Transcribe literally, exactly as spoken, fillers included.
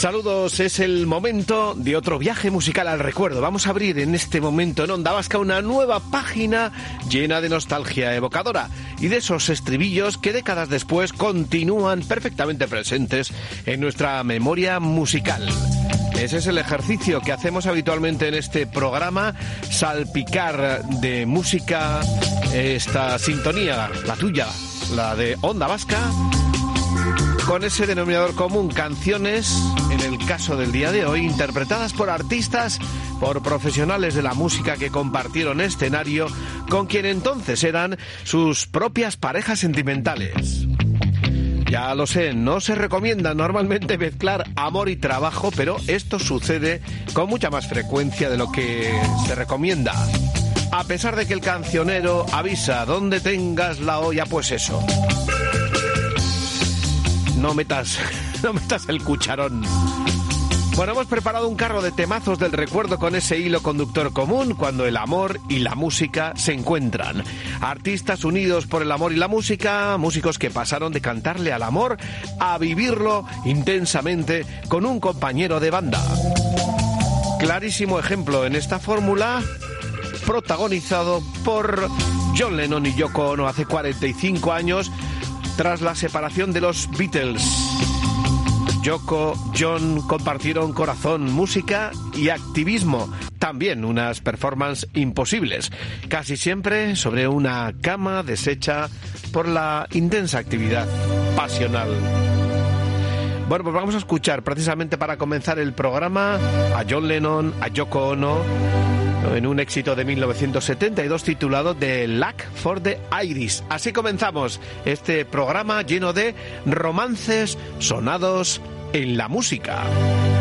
Saludos, es el momento de otro viaje musical al recuerdo. Vamos a abrir en este momento en Onda Vasca una nueva página llena de nostalgia evocadora y de esos estribillos que décadas después continúan perfectamente presentes en nuestra memoria musical. Ese es el ejercicio que hacemos habitualmente en este programa, salpicar de música esta sintonía, la tuya, la de Onda Vasca, con ese denominador común, canciones, en el caso del día de hoy, interpretadas por artistas, por profesionales de la música que compartieron escenario con quien entonces eran sus propias parejas sentimentales. Ya lo sé, no se recomienda normalmente mezclar amor y trabajo, pero esto sucede con mucha más frecuencia de lo que se recomienda. A pesar de que el cancionero avisa, donde tengas la olla, pues eso. No metas, no metas el cucharón. Bueno, hemos preparado un carro de temazos del recuerdo con ese hilo conductor común cuando el amor y la música se encuentran. Artistas unidos por el amor y la música, músicos que pasaron de cantarle al amor a vivirlo intensamente con un compañero de banda. Clarísimo ejemplo en esta fórmula, protagonizado por John Lennon y Yoko Ono hace cuarenta y cinco años, tras la separación de los Beatles. Yoko, John compartieron corazón, música y activismo. También unas performances imposibles, casi siempre sobre una cama deshecha por la intensa actividad pasional. Bueno, pues vamos a escuchar precisamente para comenzar el programa a John Lennon, a Yoko Ono, en un éxito de mil novecientos setenta y dos titulado The Luck for the Irish. Así comenzamos este programa lleno de romances sonados en la música.